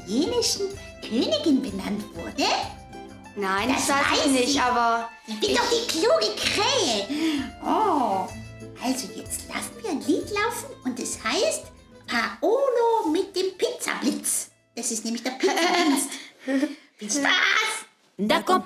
italienischen Königin benannt wurde? Nein, das Das weiß ich weiß nicht, ich. aber... Ich bin doch die kluge Krähe. Oh, also jetzt lassen wir ein Lied laufen und es heißt Paolo mit dem Pizzablitz. Das ist nämlich der Pizzablitz. Viel Spaß! Da kommt